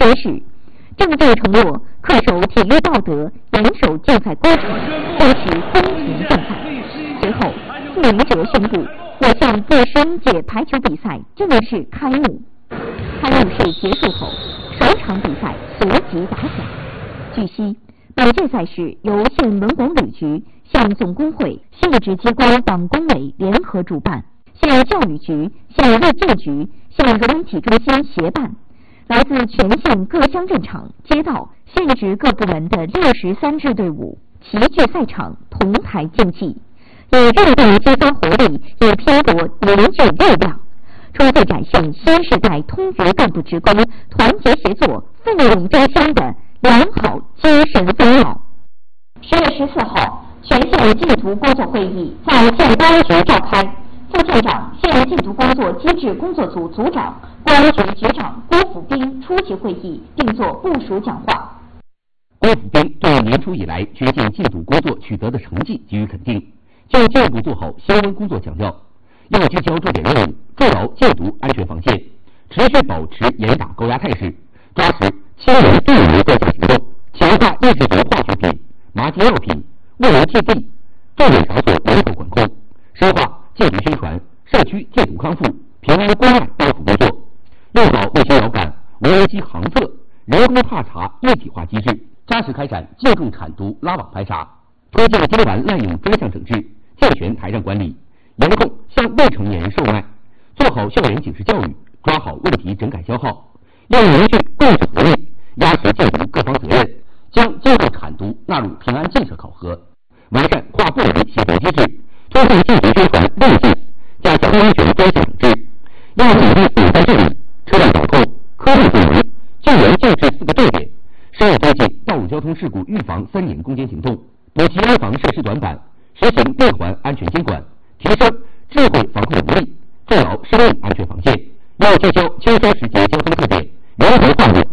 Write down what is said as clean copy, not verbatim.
宣誓郑重承诺恪守体育道德，严守竞赛规则，坚持公平竞赛。随后，傅云哲宣布我校第11届排球比赛正式开幕。开幕式结束后，首场比赛随即打响。据悉，本届赛事由县文管旅局、县总工会、县直机关党工委联合主办，县教育局、县卫健局、县融媒体中心协办。来自全县各乡镇场、街道、县直各部门的63支队伍齐聚赛场，同台竞技，以运动激发活力，以拼搏凝聚力量，充分展现新时代通局干部职工团结协作、奋勇争先的良好精神风貌。10月14号，全县禁毒工作会议在县公安局召开，副县长、县禁毒工作机制工作组组长、公安局局长郭辅兵出席会议，并作部署讲话。 郭辅兵对年初以来全县禁毒工作取得的成绩给予肯定，就进一步做好相关工作强调，要聚焦重点任务，筑牢禁毒安全防线，持续保持严打高压态势，抓实清零对无各项行动，强化抑制毒化学品、麻痹药品、误人禁地、重点场所人口管控，深化禁毒宣传、社区戒毒康复、平安关爱帮扶工作，用好卫星遥感、无人机航测、人工踏查一体化机制，扎实开展净重产毒拉网排查，推进监管滥用专项整治，健全台账管理，严控向未成年人售卖，做好校园警示教育，抓好问题整改消耗，要凝聚共治合力，压实禁毒各方责任，将净重产毒纳入平安建设考核，完善跨部门协调机制，推动禁毒宣传路径，加强安全专项整治，要努力堵塞治理、车辆管控、科技部门、救援救治4个重点，深入推进道路交通事故预防3年攻坚行动，补齐安防设施短板，实行内环安全监管，提升智慧防控能力，筑牢生命安全防线。要聚焦秋收时节交通特点，灵活化解